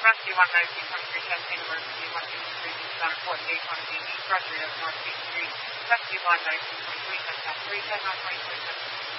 Rescue 119.3 Cascade Emergency 123 Tucson Report Gate 1 East Grocery of North Beach Street. Rescue 119.3 Contact 310 on 2027.